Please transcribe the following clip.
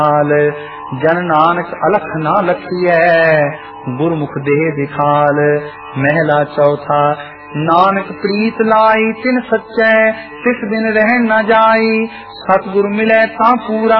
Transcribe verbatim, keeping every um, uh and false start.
जन नानक अलख ना लखिए गुरमुख देह दिखाल। महला चौथा नानक प्रीत लाई तिन सच्चै तिस दिन रह न जाई। सतगुर मिलै तां पूरा